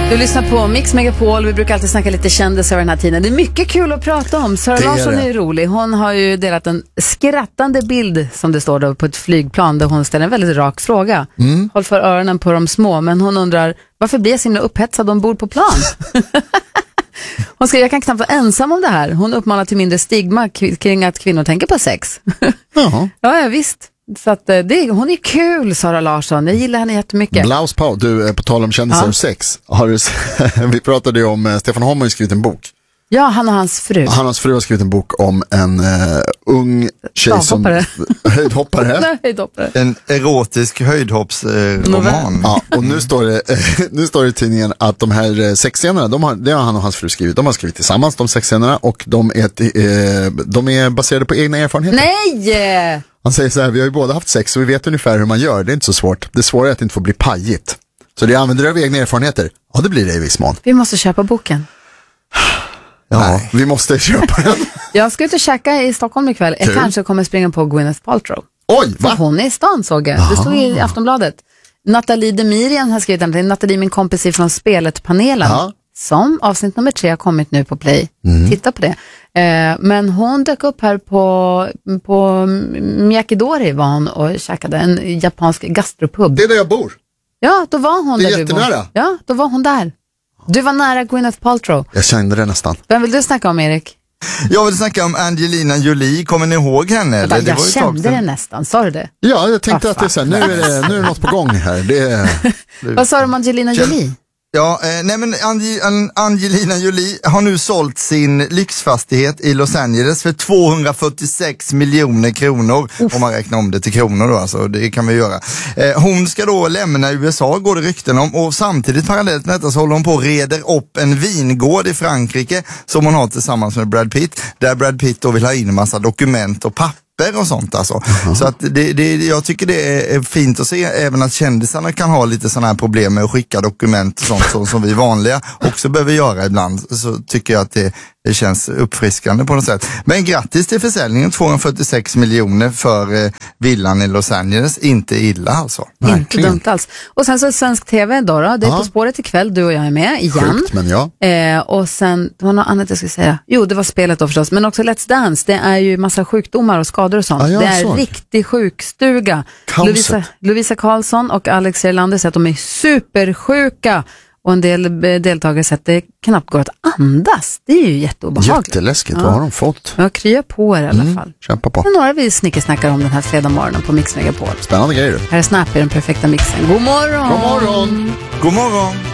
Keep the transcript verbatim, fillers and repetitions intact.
Du lyssnar på Mix Megapol. Vi brukar alltid snacka lite kändisar över den här tiden. Det är mycket kul att prata om. Sara Det är Larsson det. är ju rolig. Hon har ju delat en skrattande bild, som det står då, på ett flygplan där hon ställer en väldigt rak fråga. Mm. Håll för öronen på de små. Men hon undrar, varför blir jag så himla upphetsad ombord på plan? Hon skriver, jag kan knappt vara ensam om det här. Hon uppmanar till mindre stigma k- kring att kvinnor tänker på sex. Jaha. Ja, ja, visst. Så att det, hon är kul, Sara Larsson. Jag gillar henne jättemycket. Blaus Pau, du, på tal om kändisar Ja. och sex. Har du, vi pratade ju om, eh, Stefan Holm har ju skrivit en bok. Ja, han och hans fru. Han och hans fru har skrivit en bok om en uh, ung tjej Stavhoppare. som höjdhoppare. Nej, höjdhoppare. En erotisk höjdhoppsroman. Eh, ja, och nu står, det, nu står det i tidningen att de här eh, sexscenerna, de har, det har han och hans fru skrivit. De har skrivit tillsammans, de sexscenerna, och de är, eh, de är baserade på egna erfarenheter. Nej! Han säger så här, vi har ju båda haft sex och vi vet ungefär hur man gör. Det är inte så svårt. Det svåra är att det inte får bli pajigt. Så det använder av egna erfarenheter. Ja, det blir det i viss mån. Vi måste köpa boken. Ja, Nej. vi måste köpa den. Jag ska ut och käka i Stockholm ikväll. Jag Kul. kanske kommer springa på Gwyneth Paltrow. Oj, För va? hon är i stan, såg jag. Det stod i Aftonbladet. Nathalie Demirian har skrivit den. Nathalie, min kompis från Spelet-panelen. Ja. Som avsnitt nummer tre har kommit nu på Play. Titta på det. Eh, men hon dök upp här på, på Miyakidori var hon och käkade en japansk gastropub. Det är där jag bor. Ja, då var hon Det är där. du bor. jättenära. Ja, då var hon där. Du var nära Gwyneth Paltrow. Jag kände det nästan. Vem vill du snacka om, Erik? Jag vill snacka om Angelina Jolie. Kommer ni ihåg henne? Eller? Jag, Det jag var ju ett tag kände sedan. det nästan, sa du det? Ja, jag tänkte Ah, att det är så här, nu är det, nu är det något på gång här. Det är, Vad sa du om Angelina Jolie? Ja, eh, nej men Ange- An- Angelina Jolie har nu sålt sin lyxfastighet i Los Angeles för tvåhundrafyrtiosex miljoner kronor. Uff. Om man räknar om det till kronor då, alltså, det kan vi göra. Eh, hon ska då lämna U S A, går det rykten om, och samtidigt parallellt med detta så håller hon på och reder upp en vingård i Frankrike som hon har tillsammans med Brad Pitt, där Brad Pitt då vill ha in en massa dokument och papper och sånt alltså. Uh-huh. Så att det, det, jag tycker det är fint att se även att kändisarna kan ha lite sådana här problem med att skicka dokument och sånt som, som vi vanliga också behöver göra ibland. Så tycker jag att det, det känns uppfriskande på något sätt. Men grattis till försäljningen, tvåhundrafyrtiosex miljoner för eh, villan i Los Angeles. Inte illa alltså. Inte verkligen. dumt alls. Och sen så svensk tv då, då. Det är Ja. På spåret ikväll, du och jag är med igen. Sjukt, men ja. Eh, och sen, det var något annat jag skulle säga. Jo, det var spelet då förstås. Men också Let's Dance, det är ju massa sjukdomar och skador och sånt. Ja, jag det är såg. riktig sjukstuga. Kaoset. Lovisa, Lovisa Karlsson och Alex Erlander säger att de är supersjuka. Och en del eh, deltagare säger att det knappt går att andas. Det är ju jätteobehagligt. Jätteläskigt, Ja. vad har de fått? Ja, krya på er i alla Mm, fall. kämpa på. Det är några vi snickesnackar om den här fredag morgonen på Mix Megapol. Spännande grejer. Här är Snap i den perfekta mixen. God morgon! God morgon! God morgon!